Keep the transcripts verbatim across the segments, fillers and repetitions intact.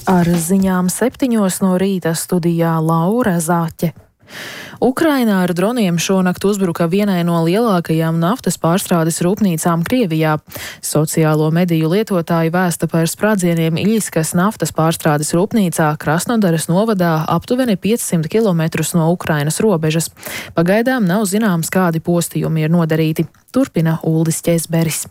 Ar ziņām septiņos no rīta studijā Laura Zāķe. Ukrainā ar droniem šonakt uzbruka vienai no lielākajām naftas pārstrādes rūpnīcām Krievijā. Sociālo mediju lietotāji vēsta par sprādzieniem Iļiskas naftas pārstrādes rūpnīcā Krasnodaras novadā aptuveni piecsimt kilometrus no Ukrainas robežas. Pagaidām nav zināms, kādi postījumi ir nodarīti. Turpina Uldis Ķezberis.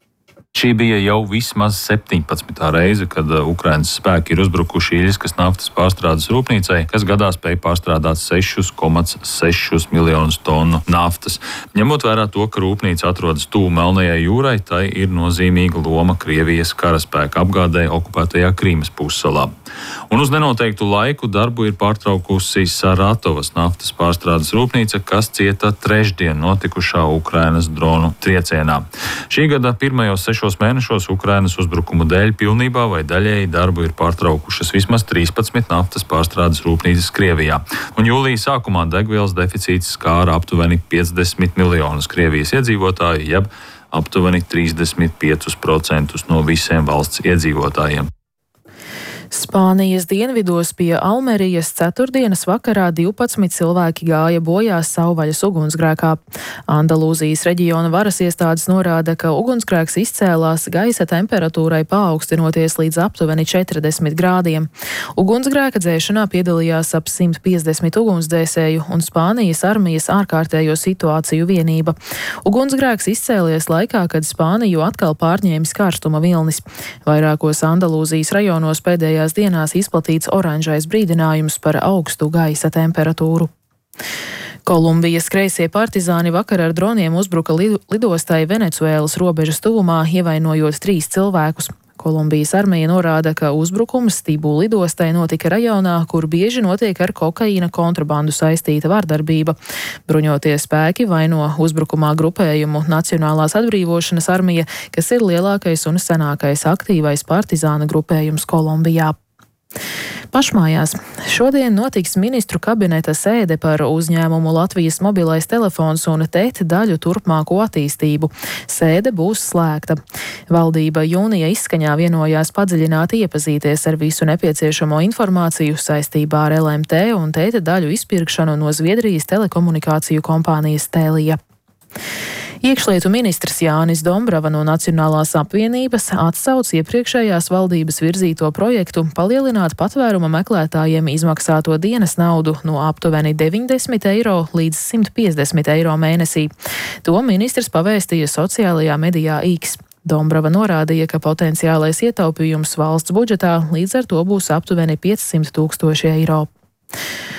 Šī bija jau vismaz septiņpadsmitā reize, kad Ukrainas spēki ir uzbrukuši Iļiskas naftas pārstrādes rūpnīcai, kas gadā spēja pārstrādāt sešus komats sešus miljonus tonu naftas. Ņemot vērā to, ka rūpnīca atrodas tuvu Melnajai jūrai, tai ir nozīmīga loma Krievijas karaspēka apgādē okupētajā Krīmas pussalā. Un uz nenoteiktu laiku darbu ir pārtraukusi Saratovas naftas pārstrādes rūpnīca, kas cieta trešdien notikušā Ukrainas dronu triecienā. Šī gada pirmajos sešos mēnešos Ukrainas uzbrukumu dēļ pilnībā vai daļēji darbu ir pārtraukušas vismaz trīspadsmit naftas pārstrādes rūpnīcas Krievijā. Un jūlija sākumā degvielas deficīts skāra aptuveni piecdesmit miljonus Krievijas iedzīvotāju, jeb aptuveni trīsdesmit piecus procentus no visiem valsts iedzīvotājiem. Spānijas dienvidos pie Almerijas ceturtdienas vakarā divpadsmit cilvēki gāja bojā savvaļas ugunsgrēkā. Andalūzijas reģiona varas iestādes norāda, ka ugunsgrēks izcēlās gaisa temperatūrai paaugstinoties līdz aptuveni četrdesmit grādiem. Ugunsgrēka dzēšanā piedalījās ap simt piecdesmit ugunsdzēsēju un Spānijas armijas ārkārtējo situāciju vienība. Ugunsgrēks izcēlies laikā, kad Spāniju atkal pārņēmis karstuma vilnis. Vairākos Andalūzijas rajonos pēdējā dienās izplatīts oranžais brīdinājums par augstu gaisa temperatūru. Kolumbijas kreisie partizāni vakar ar droniem uzbruka lidostai Venecuēlas robežas tuvumā, ievainojot trīs cilvēkus. Kolumbijas armija norāda, ka uzbrukums Tibu lidostai notika rajonā, kur bieži notiek ar kokaīna kontrabandu saistīta vardarbība. Bruņotie spēki vaino uzbrukumā grupējumu Nacionālās atbrīvošanas armija, kas ir lielākais un senākais aktīvais partizāna grupējums Kolumbijā. Pašmājās. Šodien notiks ministru kabineta sēde par uzņēmumu Latvijas mobilais telefons un T E T daļu turpmāko attīstību. Sēde būs slēgta. Valdība jūnija izskaņā vienojās padziļināti iepazīties ar visu nepieciešamo informāciju saistībā ar L M T un T E T daļu izpirkšanu no Zviedrijas telekomunikāciju kompānijas Telia. Iekšlietu ministrs Jānis Dombrava no Nacionālās apvienības atsauc iepriekšējās valdības virzīto projektu palielināt patvēruma meklētājiem izmaksāto dienas naudu no aptuveni deviņdesmit eiro līdz simt piecdesmit eiro mēnesī. To ministrs pavēstīja sociālajā medijā X. Dombrava norādīja, ka potenciālais ietaupījums valsts budžetā līdz ar to būs aptuveni piecsimt tūkstoši eiro.